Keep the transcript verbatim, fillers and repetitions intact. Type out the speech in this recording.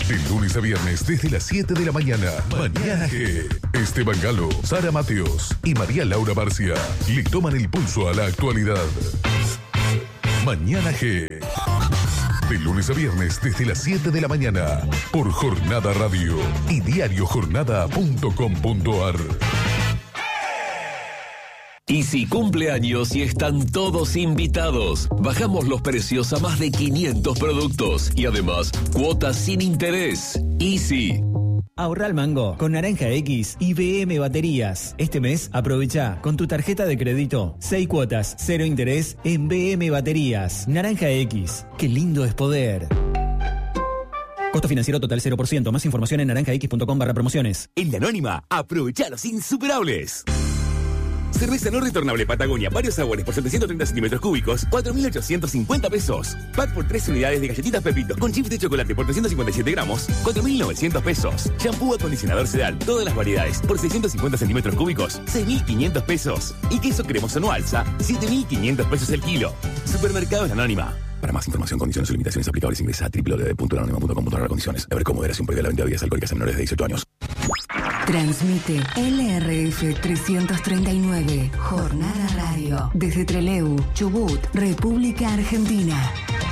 De lunes a viernes desde las siete de la mañana. Mañana G. Esteban Galo, Sara Mateos y María Laura Barcia le toman el pulso a la actualidad. Mañana G. De lunes a viernes desde las siete de la mañana. Por Jornada Radio y diario jornada punto com punto ar. Easy cumpleaños y están todos invitados. Bajamos los precios a más de quinientos productos y además cuotas sin interés. Easy. Ahorra al mango con Naranja X y B M Baterías. Este mes aprovecha con tu tarjeta de crédito seis cuotas, cero interés en B M Baterías. Naranja X. Qué lindo es poder. Costo financiero total cero por ciento. Más información en naranja x punto com barra promociones. En La Anónima, aprovecha los insuperables. Cerveza no retornable Patagonia, varios sabores por setecientos treinta centímetros cúbicos, cuatro mil ochocientos cincuenta pesos. Pack por tres unidades de galletitas Pepitos con chips de chocolate por trescientos cincuenta y siete gramos, cuatro mil novecientos pesos. Shampoo acondicionador Sedal, todas las variedades, por seiscientos cincuenta centímetros cúbicos, seis mil quinientos pesos. Y queso cremoso no alza, siete mil quinientos pesos el kilo. Supermercados La Anónima. Para más información, condiciones y limitaciones aplicables, ingresa a doble u doble u doble u punto la anónima punto com punto ar. Condiciones. A ver cómo moderación prohibida la venta de bebidas alcohólicas a menores de dieciocho años. Transmite L R F trescientos treinta y nueve, Jornada Radio, desde Trelew, Chubut, República Argentina.